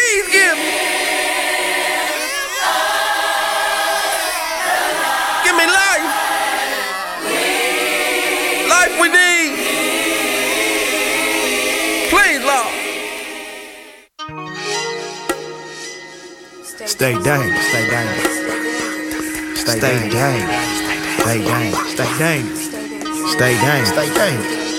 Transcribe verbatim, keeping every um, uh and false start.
Please give me. Give me life. Life we need. Please, Lord. Stay dangerous, stay dangerous. Stay dangerous. Stay dangerous. Stay dangerous. Stay dangerous. Stay dangerous.